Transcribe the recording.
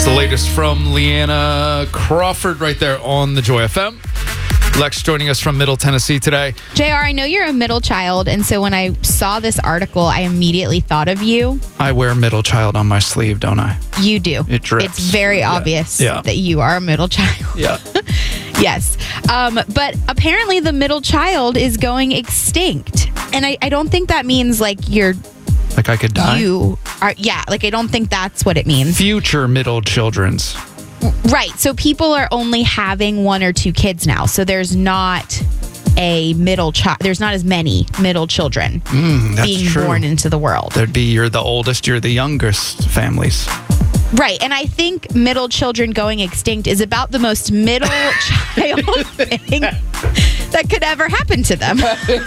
It's the latest from Leanna Crawford right there on the Joy FM. Lex joining us from Middle Tennessee today. JR, I know you're a middle child, and so when I saw this article, I immediately thought of you. I wear middle child on my sleeve, don't I? You do. It drips. It's very obvious that you are a middle child. Yeah. Yes. But apparently the middle child is going extinct. And I don't think that means like you're... Like I could die? I don't think that's what it means. Future middle children's. Right. So people are only having 1 or 2 kids now. So there's not a middle child. There's not as many middle children being born into the world. There'd be you're the oldest, you're the youngest families. Right. And I think middle children going extinct is about the most middle child thing that could ever happen to them.